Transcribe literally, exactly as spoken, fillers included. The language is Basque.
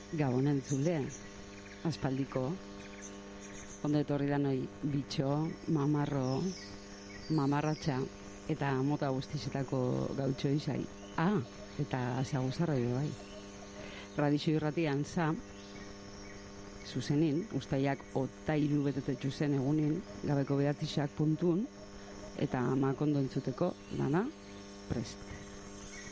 Gabon entzule, aspaldiko, ondo etorri da noi bitxo, mamarro, mamarratxa, eta mota guztizetako gautxo izai. Ah, eta asiaguzarra bai. Radixo irratian za, zuzenin, ustaiak otairu betetetxu zen egunin, gabeko behatzisak puntun, eta makondo entzuteko, dana, prest.